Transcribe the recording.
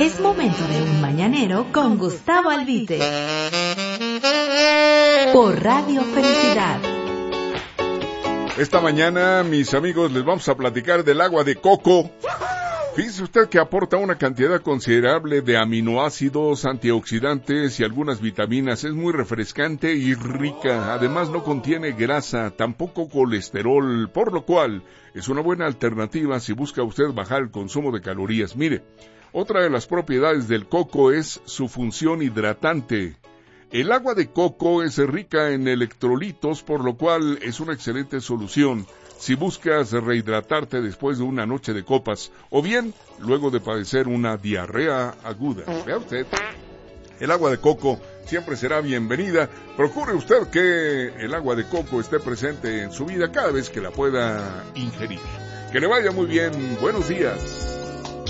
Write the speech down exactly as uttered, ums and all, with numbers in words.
Es momento de un mañanero con Gustavo Albite. Por Radio Felicidad. Esta mañana, mis amigos, les vamos a platicar del agua de coco. Fíjese usted que aporta una cantidad considerable de aminoácidos, antioxidantes y algunas vitaminas. Es muy refrescante y rica. Además, no contiene grasa, tampoco colesterol, por lo cual es una buena alternativa si busca usted bajar el consumo de calorías. Mire, otra de las propiedades del coco es su función hidratante. El agua de coco es rica en electrolitos, por lo cual es una excelente solución si buscas rehidratarte después de una noche de copas, o bien luego de padecer una diarrea aguda. Vea usted, el agua de coco siempre será bienvenida. Procure usted que el agua de coco esté presente en su vida cada vez que la pueda ingerir. Que le vaya muy bien. Buenos días.